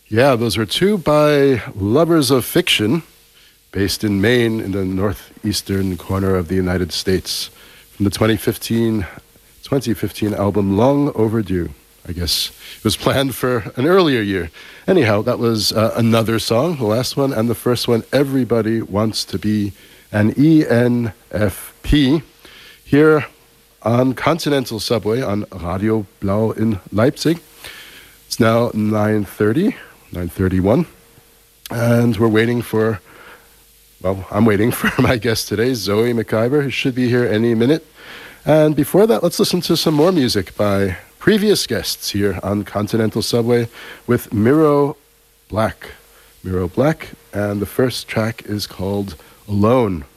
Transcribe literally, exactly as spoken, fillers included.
Yeah, those were two by Lovers of Fiction, based in Maine in the northeastern corner of the United States, from the twenty fifteen, twenty fifteen album Long Overdue. I guess it was planned for an earlier year. Anyhow, that was uh, another song, the last one, and the first one, Everybody Wants to Be an E N F P, here on Continental Subway on Radio Blau in Leipzig. It's now nine thirty, nine thirty-one, and we're waiting for, well, I'm waiting for my guest today, Zoe McIver, who should be here any minute. And before that, let's listen to some more music by previous guests here on Continental Subway with Miro Black. Miro Black, and the first track is called Alone.